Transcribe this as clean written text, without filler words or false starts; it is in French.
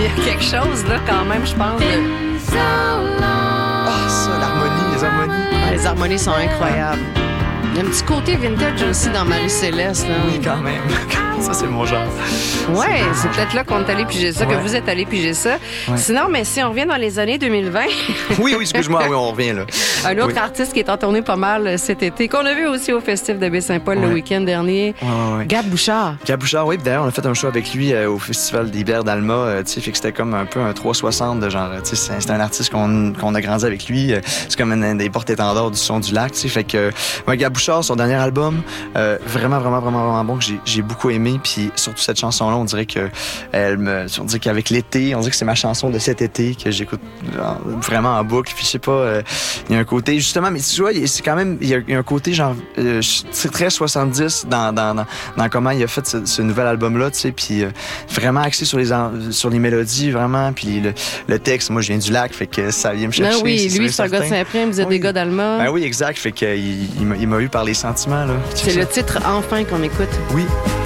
y a quelque chose, là, quand même, je pense. Ah, ça, l'harmonie, les harmonies. Ah, les harmonies sont incroyables. Il y a un petit côté vintage aussi dans Marie-Céleste. Là. Oui, quand même. Ça, c'est mon genre. Ouais, c'est peut-être là qu'on est allé piger ça, Ouais. que vous êtes allé piger ça. Ouais. Sinon, mais si on revient dans les années 2020, Oui, excuse-moi, oui, on revient là. un autre Oui. artiste qui est en tournée pas mal cet été, qu'on a vu aussi au Festif de Baie-Saint-Paul le Ouais. week-end dernier, Ouais. Gab Bouchard. Gab Bouchard, oui, puis d'ailleurs, on a fait un show avec lui au Festival des bières d'Alma, tu sais, fait que c'était comme un peu un 360 de genre, tu sais, c'est un artiste qu'on a grandi avec lui, c'est comme un des porte-étendards du son du lac, tu sais, fait que, ouais, Gab Bouchard, son dernier album, vraiment bon, que j'ai beaucoup aimé, puis surtout cette chanson-là, on dirait on dirait qu'avec l'été, on dirait que c'est ma chanson de cet été que j'écoute vraiment en boucle, puis je sais pas, il y a un côté, justement, mais tu vois, c'est quand même, il y a un côté genre, c'est très 70 dans comment il a fait ce nouvel album-là, tu sais, puis vraiment axé sur les mélodies, vraiment, puis le texte, moi, je viens du lac, fait que ça vient me chercher. Non, oui, sûr lui, et c'est un gars de certain. Saint-Prime, vous êtes des gars d'Alma. Ben oui, exact, fait que il m'a eu par les sentiments, là. C'est le titre Enfin qu'on écoute. Oui.